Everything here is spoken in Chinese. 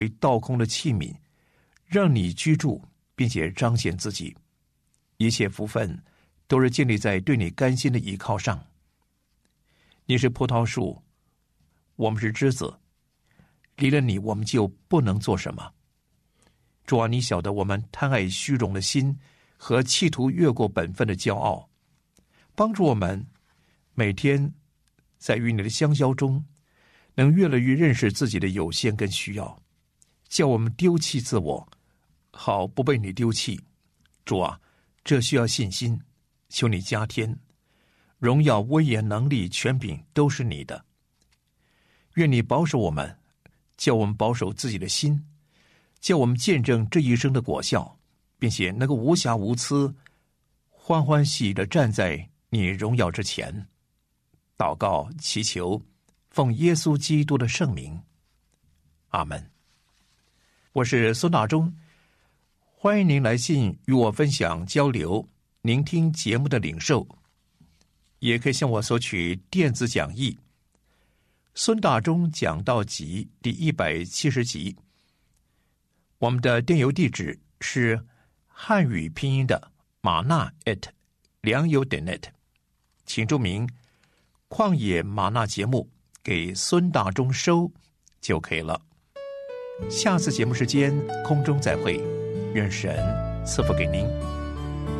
为倒空的器皿，让你居住，并且彰显自己。一切福分都是建立在对你甘心的依靠上。你是葡萄树，我们是枝子，离了你，我们就不能做什么。主啊，你晓得我们贪爱虚荣的心和企图越过本分的骄傲，帮助我们每天在与你的相交中，能越来越认识自己的有限跟需要，叫我们丢弃自我，好不被你丢弃。主啊，这需要信心，求你加添。荣耀、威严、能力、权柄都是你的。愿你保守我们，叫我们保守自己的心，叫我们见证这一生的果效，并且能够无瑕无疵、欢欢喜喜地站在你荣耀之前。祷告祈求，奉耶稣基督的圣名，阿们。我是孙大中，欢迎您来信与我分享交流您听节目的领受，也可以向我索取电子讲义孙大中讲道集第170集。我们的电邮地址是汉语拼音的马纳良友.net， 请注明旷野马纳节目给孙大中收就可以了。下次节目时间空中再会，愿神赐福给您。